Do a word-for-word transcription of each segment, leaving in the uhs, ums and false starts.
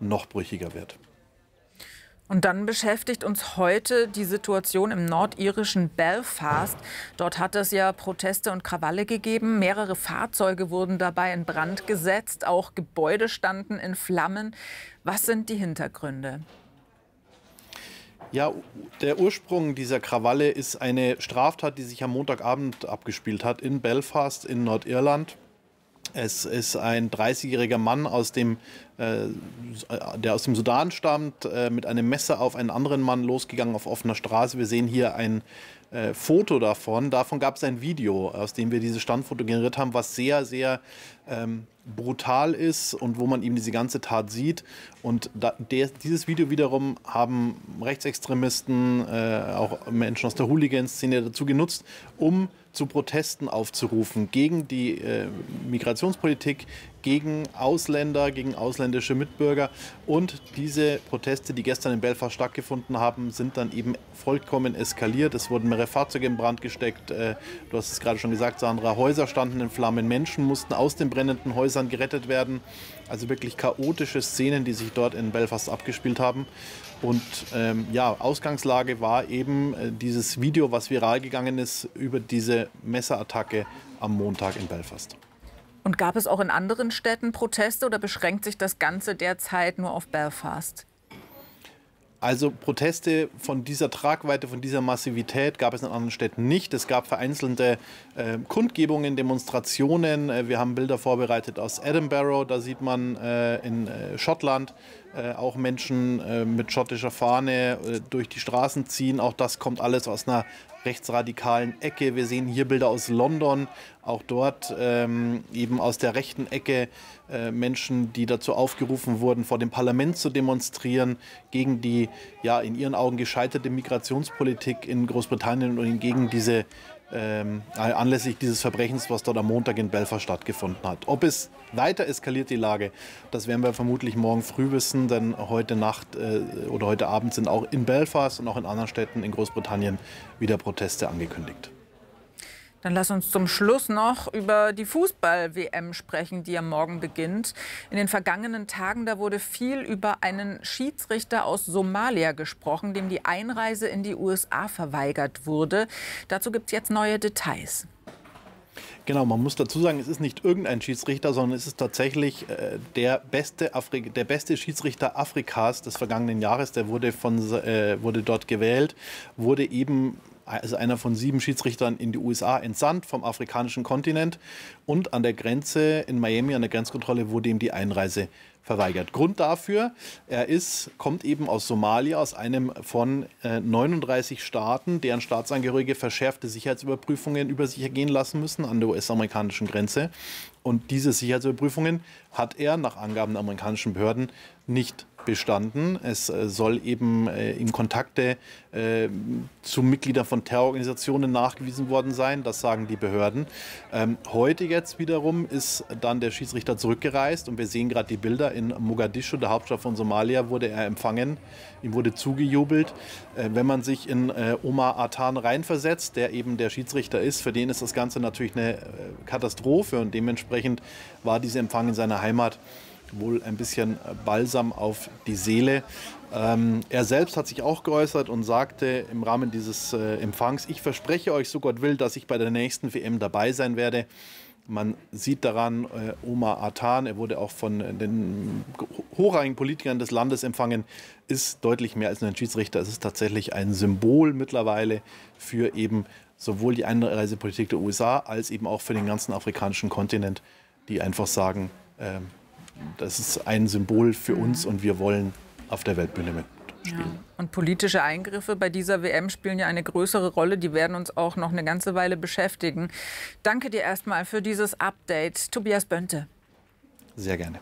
noch brüchiger wird. Und dann beschäftigt uns heute die Situation im nordirischen Belfast. Dort hat es ja Proteste und Krawalle gegeben. Mehrere Fahrzeuge wurden dabei in Brand gesetzt. Auch Gebäude standen in Flammen. Was sind die Hintergründe? Ja, der Ursprung dieser Krawalle ist eine Straftat, die sich am Montagabend abgespielt hat in Belfast in Nordirland. Es ist ein dreißigjähriger Mann, aus dem, äh, der aus dem Sudan stammt, äh, mit einem Messer auf einen anderen Mann losgegangen auf offener Straße. Wir sehen hier ein äh, Foto davon. Davon gab es ein Video, aus dem wir dieses Standfoto generiert haben, was sehr, sehr ähm, brutal ist und wo man eben diese ganze Tat sieht. Und da, der, dieses Video wiederum haben Rechtsextremisten, äh, auch Menschen aus der Hooligan-Szene dazu genutzt, um zu Protesten aufzurufen gegen die äh, Migrationspolitik, gegen Ausländer, gegen ausländische Mitbürger. Und diese Proteste, die gestern in Belfast stattgefunden haben, sind dann eben vollkommen eskaliert. Es wurden mehrere Fahrzeuge in Brand gesteckt. Äh, du hast es gerade schon gesagt, Sandra, Häuser standen in Flammen. Menschen mussten aus den brennenden Häusern gerettet werden. Also wirklich chaotische Szenen, die sich dort in Belfast abgespielt haben. Und ähm, ja, Ausgangslage war eben äh, dieses Video, was viral gegangen ist über diese Messerattacke am Montag in Belfast. Und gab es auch in anderen Städten Proteste oder beschränkt sich das Ganze derzeit nur auf Belfast? Also Proteste von dieser Tragweite, von dieser Massivität gab es in anderen Städten nicht. Es gab vereinzelte äh, Kundgebungen, Demonstrationen. Äh, wir haben Bilder vorbereitet aus Edinburgh. Da sieht man äh, in äh, Schottland äh, auch Menschen äh, mit schottischer Fahne äh, durch die Straßen ziehen. Auch das kommt alles aus einer rechtsradikalen Ecke. Wir sehen hier Bilder aus London, auch dort ähm, eben aus der rechten Ecke äh, Menschen, die dazu aufgerufen wurden, vor dem Parlament zu demonstrieren gegen die ja in ihren Augen gescheiterte Migrationspolitik in Großbritannien und gegen diese ähm, anlässlich dieses Verbrechens, was dort am Montag in Belfast stattgefunden hat. Ob es weiter eskaliert, die Lage, das werden wir vermutlich morgen früh wissen, denn heute Nacht äh, oder heute Abend sind auch in Belfast und auch in anderen Städten in Großbritannien wieder Proteste angekündigt. Dann lass uns zum Schluss noch über die Fußball-W M sprechen, die am Morgen beginnt. In den vergangenen Tagen, da wurde viel über einen Schiedsrichter aus Somalia gesprochen, dem die Einreise in die U S A verweigert wurde. Dazu gibt es jetzt neue Details. Genau, man muss dazu sagen, es ist nicht irgendein Schiedsrichter, sondern es ist tatsächlich äh, der, beste Afri der beste Schiedsrichter Afrikas des vergangenen Jahres. Der wurde, von, äh, wurde dort gewählt, wurde eben also einer von sieben Schiedsrichtern in die U S A entsandt vom afrikanischen Kontinent. Und an der Grenze in Miami, an der Grenzkontrolle, wurde ihm die Einreise verweigert. Grund dafür, er ist, kommt eben aus Somalia, aus einem von äh, neununddreißig Staaten, deren Staatsangehörige verschärfte Sicherheitsüberprüfungen über sich ergehen lassen müssen an der U S-amerikanischen Grenze. Und diese Sicherheitsüberprüfungen hat er nach Angaben der amerikanischen Behörden nicht bestanden. Es äh, soll eben äh, ihm Kontakte äh, zu Mitgliedern von Terrororganisationen nachgewiesen worden sein. Das sagen die Behörden. Ähm, heute jetzt wiederum ist dann der Schiedsrichter zurückgereist und wir sehen gerade die Bilder. In Mogadischu, der Hauptstadt von Somalia, wurde er empfangen. Ihm wurde zugejubelt. Äh, wenn man sich in äh, Omar Atan reinversetzt, der eben der Schiedsrichter ist, für den ist das Ganze natürlich eine äh, Katastrophe und dementsprechend war dieser Empfang in seiner Heimat wohl ein bisschen Balsam auf die Seele. Ähm, er selbst hat sich auch geäußert und sagte im Rahmen dieses äh, Empfangs: Ich verspreche euch, so Gott will, dass ich bei der nächsten W M dabei sein werde. Man sieht daran, äh, Omar Atan, er wurde auch von den hochrangigen Politikern des Landes empfangen, ist deutlich mehr als ein Schiedsrichter. Es ist tatsächlich ein Symbol mittlerweile für eben sowohl die Einreisepolitik der U S A als eben auch für den ganzen afrikanischen Kontinent, die einfach sagen, äh, das ist ein Symbol für uns und wir wollen auf der Weltbühne mitspielen. Ja. Und politische Eingriffe bei dieser W M spielen ja eine größere Rolle. Die werden uns auch noch eine ganze Weile beschäftigen. Danke dir erstmal für dieses Update, Tobias Bönte. Sehr gerne.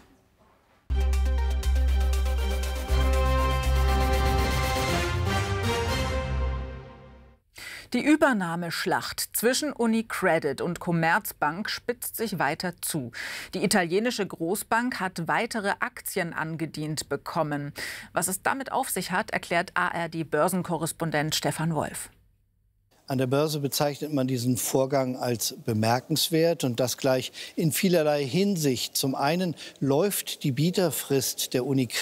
Die Übernahmeschlacht zwischen UniCredit und Commerzbank spitzt sich weiter zu. Die italienische Großbank hat weitere Aktien angedient bekommen. Was es damit auf sich hat, erklärt A R D-Börsenkorrespondent Stefan Wolf. An der Börse bezeichnet man diesen Vorgang als bemerkenswert und das gleich in vielerlei Hinsicht. Zum einen läuft die Bieterfrist der UniCredit